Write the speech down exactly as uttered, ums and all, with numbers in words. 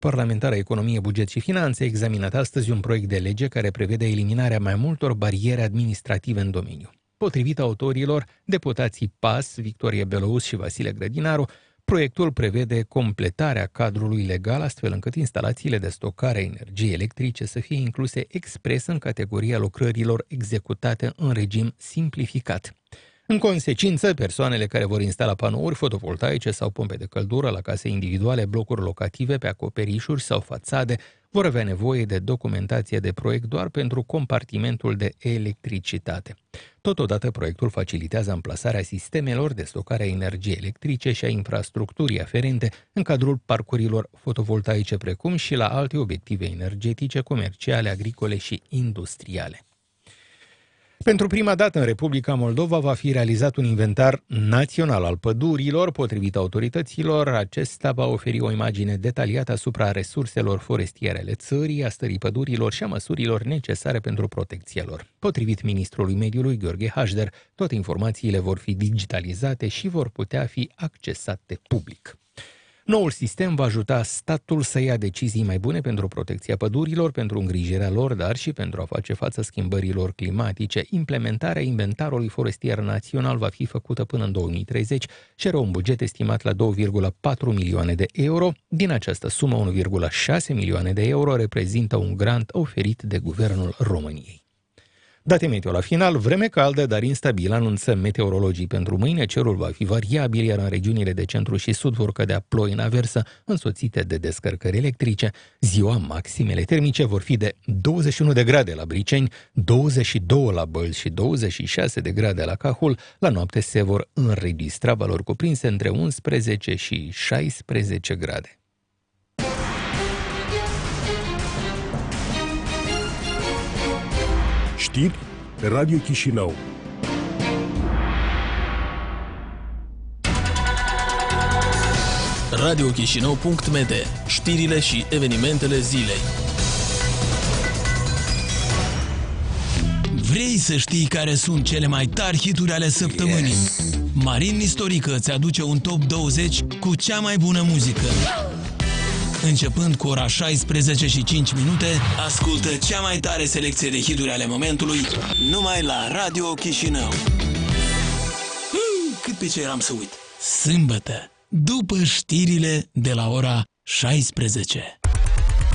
Parlamentară Economie, Buget și Finanțe a examinat astăzi un proiect de lege care prevede eliminarea mai multor bariere administrative în domeniu. Potrivit autorilor, deputații P A S, Victorie Belouz și Vasile Grădinaru, proiectul prevede completarea cadrului legal astfel încât instalațiile de stocare a energiei electrice să fie incluse expres în categoria lucrărilor executate în regim simplificat. În consecință, persoanele care vor instala panouri fotovoltaice sau pompe de căldură la case individuale, blocuri locative pe acoperișuri sau fațade vor avea nevoie de documentație de proiect doar pentru compartimentul de electricitate. Totodată, proiectul facilitează amplasarea sistemelor de stocare a energiei electrice și a infrastructurii aferente în cadrul parcurilor fotovoltaice, precum și la alte obiective energetice, comerciale, agricole și industriale. Pentru prima dată în Republica Moldova va fi realizat un inventar național al pădurilor. Potrivit autorităților, acesta va oferi o imagine detaliată asupra resurselor forestiere ale țării, a stării pădurilor și a măsurilor necesare pentru protecția lor. Potrivit ministrului mediului, Gheorghe Hașder, toate informațiile vor fi digitalizate și vor putea fi accesate public. Noul sistem va ajuta statul să ia decizii mai bune pentru protecția pădurilor, pentru îngrijirea lor, dar și pentru a face față schimbărilor climatice. Implementarea inventarului forestier național va fi făcută până în două mii treizeci și are un buget estimat la două virgulă patru milioane de euro. Din această sumă, unu virgulă șase milioane de euro reprezintă un grant oferit de Guvernul României. Date meteo la final, vreme caldă, dar instabilă, anunță meteorologii pentru mâine. Cerul va fi variabil, iar în regiunile de centru și sud vor cădea ploi în aversă, însoțite de descărcări electrice. Ziua, maximele termice vor fi de douăzeci și unu de grade la Briceni, douăzeci și doi la Bălți și douăzeci și șase de grade la Cahul. La noapte se vor înregistra valori cuprinse între unsprezece și șaisprezece grade. Știri pe Radio Chișinău. radio chișinău punct m d. Știrile și evenimentele zilei. Vrei să știi care sunt cele mai tari hituri ale săptămânii? Yes. Marin Nistorică îți aduce un top douăzeci cu cea mai bună muzică. Începând cu ora șaisprezece și cinci minute, ascultă cea mai tare selecție de hituri ale momentului, numai la Radio Chișinău. Hmm, cât pe ce eram să uit. Sâmbătă, după știrile de la ora șaisprezece.